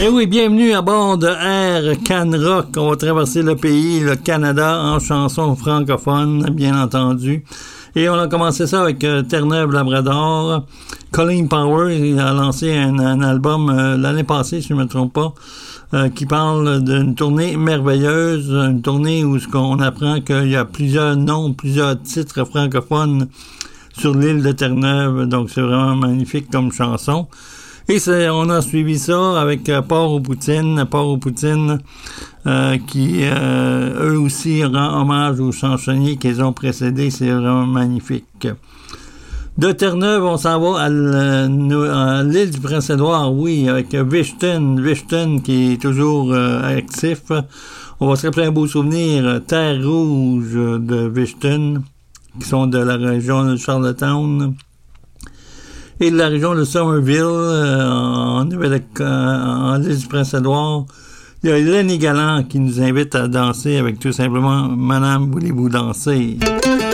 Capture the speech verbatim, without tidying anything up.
Eh oui, bienvenue à bord de Air Can Rock. On va traverser le pays, le Canada, en chansons francophones, bien entendu. Et on a commencé ça avec euh, Terre-Neuve-Labrador. Colleen Power, il a lancé un, un album euh, l'année passée, si je ne me trompe pas, euh, qui parle d'une tournée merveilleuse, une tournée où on apprend qu'il y a plusieurs noms, plusieurs titres francophones sur l'île de Terre-Neuve. Donc, c'est vraiment magnifique comme chanson. Et c'est, on a suivi ça avec euh, Port aux Poutines, Port aux Poutines, euh, qui, euh, eux aussi, rend hommage aux chansonniers qu'ils ont précédés. C'est vraiment magnifique. De Terre-Neuve, on s'en va à, à l'île du Prince-Édouard, oui, avec Vichten, Vichten qui est toujours euh, actif. On va se rappeler un beau souvenir, Terre Rouge de Vichten, qui sont de la région de Charlottetown. Et de la région de Somerville, euh, en, en l'île du Prince-Édouard, il y a Lenny Galland qui nous invite à danser avec tout simplement « Madame, voulez-vous danser ?»